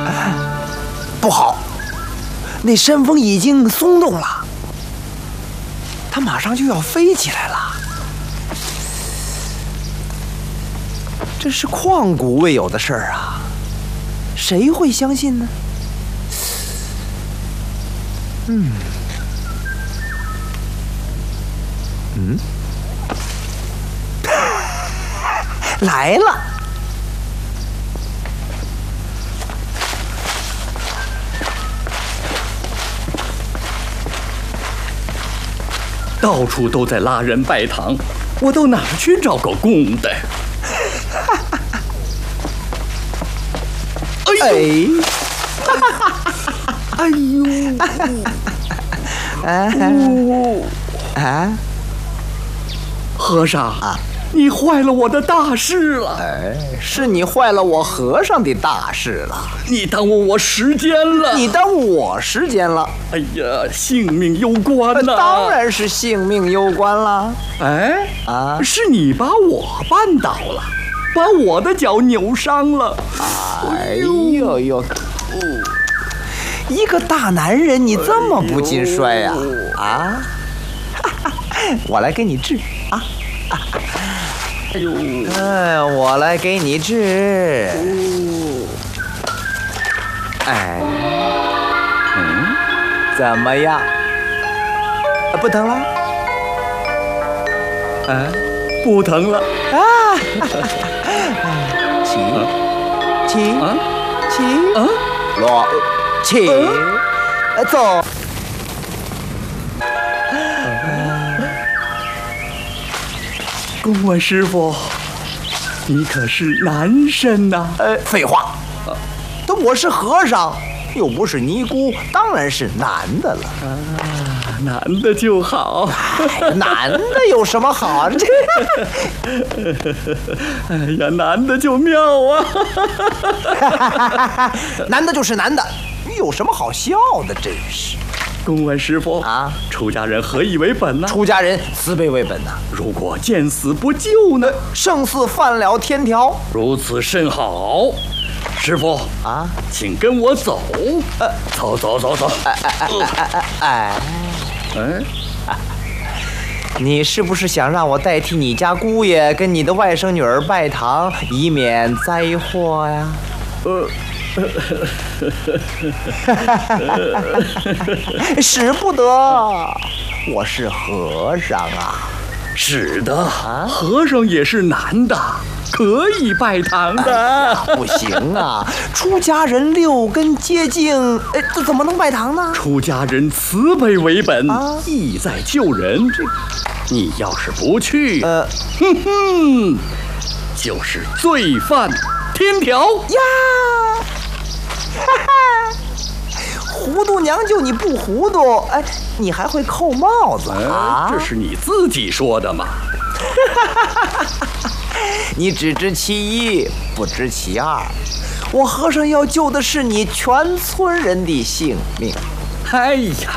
不好，那山峰已经松动了，它马上就要飞起来了。这是旷古未有的事儿啊，谁会相信呢？来了。 到处都在拉人拜堂，我到哪儿去找个公的？哎呦！哎呦！和尚你坏了我的大事了！ 是你坏了我和尚的大事了。 你耽误我时间了！ 你耽误我时间了！ 哎呀，性命攸关呐！ 当然是性命攸关了。 是你把我绊倒了，把我的脚扭伤了。 哎呦呦！一个大男人，你这么不禁摔呀？我来给你治啊！我来给你治。怎么样？不疼了？ 不疼了。起， 落，起，走。 公文师傅，你可是男生呐？ 废话，我是和尚，又不是尼姑，当然是男的了。 男的就好。 男的有什么好啊？ 哎呀，男的就妙啊！ 男的就是男的，有什么好笑的？真是。 公文师傅出家人何以为本呢？ 出家人慈悲为本呐。 如果见死不救呢？ 胜似犯了天条。如此甚好。师傅请跟我走。走。 你是不是想让我代替你家姑爷跟你的外甥女儿拜堂，以免灾祸呀？使不得，我是和尚啊。 是的，和尚也是男的，可以拜堂的。 不行啊，出家人6根洁净，这怎么能拜堂呢？ 出家人慈悲为本，意在救人。你要是不去，就是罪犯天条呀！糊涂娘舅你不糊涂，你还会扣帽子这是你自己说的嘛？ 你只知其一，不知其二。我和尚要救的是你全村人的性命。 哎呀，